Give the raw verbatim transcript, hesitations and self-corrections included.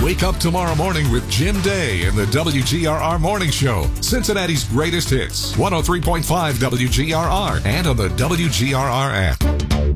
Wake up tomorrow morning with Jim Day in the W G R R Morning Show. Cincinnati's greatest hits. one oh three point five W G R R and on the W G R R app.